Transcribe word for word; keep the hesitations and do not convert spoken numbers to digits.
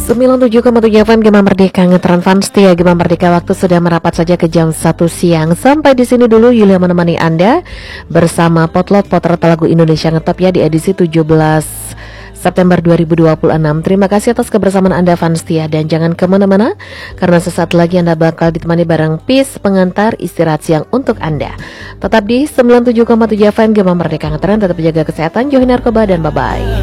sembilan puluh tujuh koma tujuh F M Gema Merdeka Ngetron Fans Setia Gema Merdeka. Waktu sudah merapat saja ke jam satu siang. Sampai di sini dulu Yulia menemani Anda bersama Potlot Potret Lagu Indonesia Ngetop ya di edisi tujuh belas September dua ribu dua puluh enam. Terima kasih atas kebersamaan Anda Fans Setia, dan jangan kemana-mana karena sesaat lagi Anda bakal ditemani bareng Peace, pengantar istirahat siang untuk Anda. Tetap di sembilan puluh tujuh koma tujuh F M Gema Merdeka Ngetron. Tetap jaga kesehatan, jauhi narkoba, dan bye-bye.